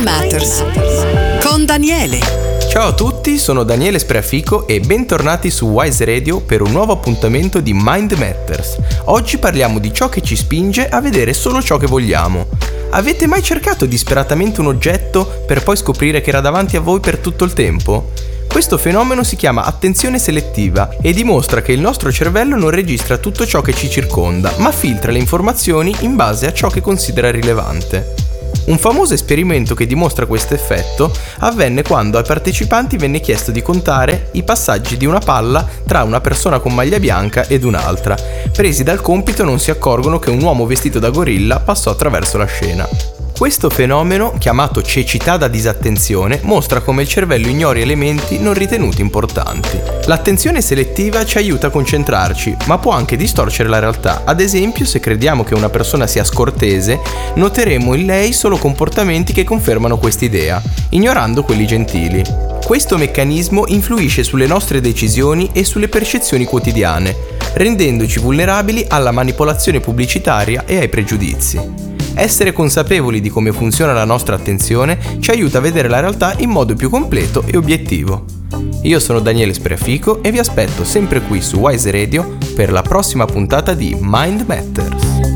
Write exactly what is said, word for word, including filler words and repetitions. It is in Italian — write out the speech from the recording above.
Matters con Daniele. Ciao a tutti, sono Daniele Spreafico e bentornati su Wise Radio per un nuovo appuntamento di Mind Matters. Oggi parliamo di ciò che ci spinge a vedere solo ciò che vogliamo. Avete mai cercato disperatamente un oggetto per poi scoprire che era davanti a voi per tutto il tempo? Questo fenomeno si chiama attenzione selettiva e dimostra che il nostro cervello non registra tutto ciò che ci circonda, ma filtra le informazioni in base a ciò che considera rilevante. Un famoso esperimento che dimostra questo effetto avvenne quando ai partecipanti venne chiesto di contare i passaggi di una palla tra una persona con maglia bianca ed un'altra. Presi dal compito non si accorgono che un uomo vestito da gorilla passò attraverso la scena. Questo fenomeno, chiamato cecità da disattenzione, mostra come il cervello ignori elementi non ritenuti importanti. L'attenzione selettiva ci aiuta a concentrarci, ma può anche distorcere la realtà. Ad esempio, se crediamo che una persona sia scortese, noteremo in lei solo comportamenti che confermano quest'idea, ignorando quelli gentili. Questo meccanismo influisce sulle nostre decisioni e sulle percezioni quotidiane, rendendoci vulnerabili alla manipolazione pubblicitaria e ai pregiudizi. Essere consapevoli di come funziona la nostra attenzione ci aiuta a vedere la realtà in modo più completo e obiettivo. Io sono Daniele Spreafico e vi aspetto sempre qui su Wise Radio per la prossima puntata di Mind Matters.